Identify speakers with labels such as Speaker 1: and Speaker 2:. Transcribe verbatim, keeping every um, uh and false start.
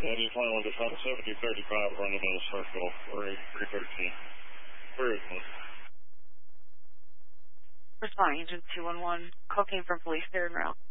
Speaker 1: Yeah, do you plan on just on seventy thirty-five run the middle circle for a three thirteen? Where is this?
Speaker 2: Responding Agent two one one, cocaine from police there en route.